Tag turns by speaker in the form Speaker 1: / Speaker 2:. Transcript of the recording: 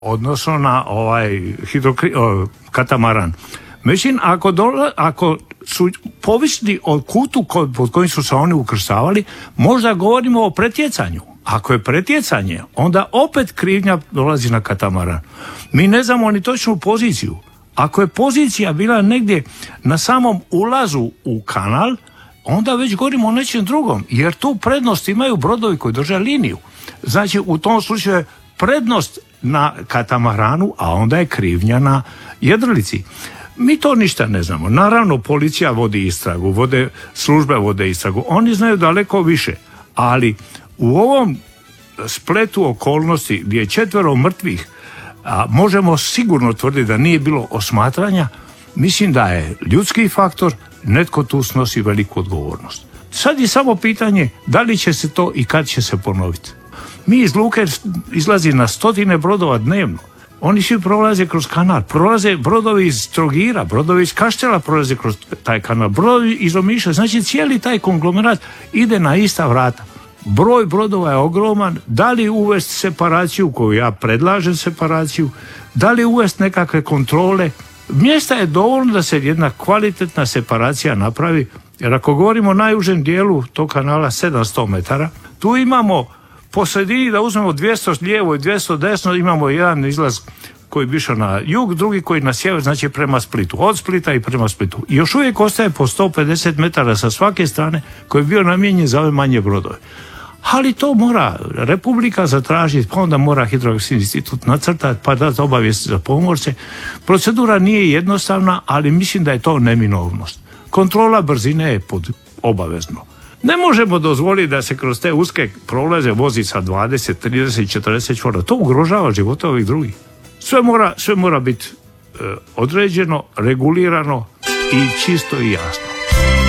Speaker 1: odnosno na katamaran. Mislim, ako su povisni od kutu pod kojim su se oni ukrcavali, možda govorimo o pretjecanju. Ako je pretjecanje, onda opet krivnja dolazi na katamaran. Mi ne znamo ni točnu poziciju. Ako je pozicija bila negdje na samom ulazu u kanal, onda već govorimo o nečem drugom, jer tu prednost imaju brodovi koji drže liniju. Znači, u tom slučaju je prednost na katamaranu, a onda je krivnja na jedrilici. Mi to ništa ne znamo. Naravno, policija vodi istragu, službe vode istragu. Oni znaju daleko više, ali u ovom spletu okolnosti gdje je 4 mrtvih, a možemo sigurno tvrditi da nije bilo osmatranja, mislim da je ljudski faktor, netko tu snosi veliku odgovornost. Sad je samo pitanje da li će se to i kad će se ponoviti. Mi iz luke izlazi na 100 brodova dnevno. Oni svi prolaze kroz kanal. Prolaze brodovi iz Trogira, brodovi iz Kaštela prolaze kroz taj kanal, brodovi iz Omiša. Znači cijeli taj konglomerat ide na ista vrata. Broj brodova je ogroman. Da li uvesti separaciju, koju ja predlažem separaciju, da li uvesti nekakve kontrole. Mjesta je dovoljno da se jedna kvalitetna separacija napravi, jer ako govorimo o najužem dijelu tog kanala 700 metara, tu imamo po sredini da uzmemo 200 lijevo i 200 desno, imamo jedan izlaz koji bi išao na jug, drugi koji na sjever, znači prema Splitu, od Splita i prema Splitu. I još uvijek ostaje po 150 metara sa svake strane koji je bio namijenjen za ove manje brodove. Ali to mora Republika zatražiti, pa onda mora Hidrografski institut nacrtati, pa dati obavijesti za pomorce. Procedura nije jednostavna, ali mislim da je to neminovnost. Kontrola brzine je obavezno. Ne možemo dozvoliti da se kroz te uske prolaze vozi sa 20, 30, 40 čvora. To ugrožava živote ovih drugih. Sve mora biti određeno, regulirano i čisto i jasno.